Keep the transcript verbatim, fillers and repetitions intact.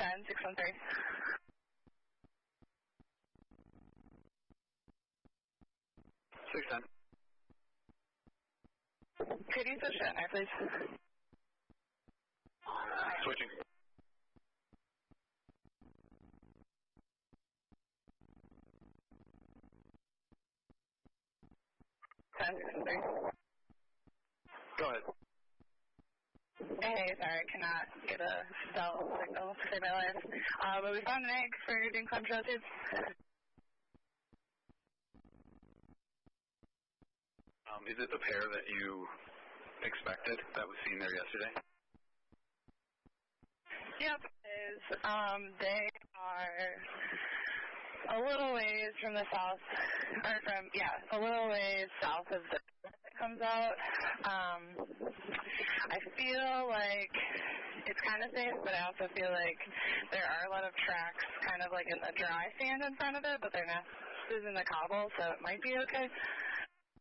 ten, six one three. six ten. Could you switch that, please? Switching. ten, six one three. Go ahead. Hey, sorry, I cannot get a cell signal to save my life. Uh, but we found an egg for doing clam shell tubes. Um, is it the pair that you expected that was seen there yesterday? Yep, is um they are a little ways from the south, or from yeah, a little ways south of the that comes out. Um, I feel like it's kind of safe, but I also feel like there are a lot of tracks, kind of like in the dry sand in front of it, but they're not. This is in the cobble, so it might be okay.